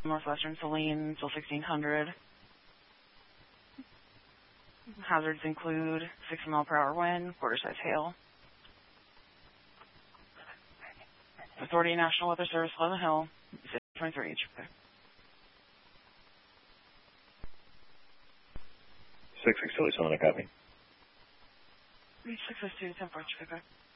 Northwestern Saline, still 1600. Hazards include 60-mile-per-hour wind, quarter-size hail. Authority National Weather Service, Pleasant Hill, 23 each. 6-6 Philly, Solana, copy. Reach 652, 10 4,